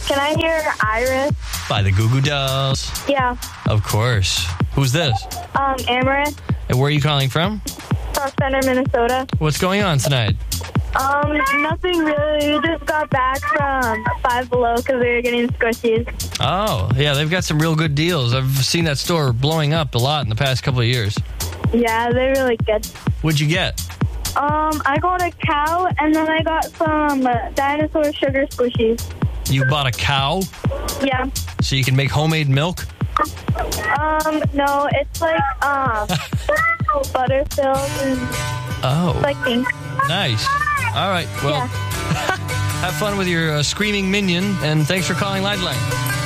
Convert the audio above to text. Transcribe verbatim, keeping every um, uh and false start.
Can I hear Iris? By the Goo Goo Dolls. Yeah. Of course. Who's this? Um, Amaranth. And where are you calling from? South Center, Minnesota. What's going on tonight? Um, nothing really. We just got back from Five Below because we were getting squishies. Oh, yeah, they've got some real good deals. I've seen that store blowing up a lot in the past couple of years. Yeah, they're really good. What'd you get? Um, I got a cow, and then I got some uh, dinosaur sugar squishies. You bought a cow Yeah. so you can make homemade milk? Um, no, it's like, um, butter filled and Oh, it's like pink. nice. All right, well, Yeah. have fun with your uh, screaming minion, and thanks for calling Lifeline.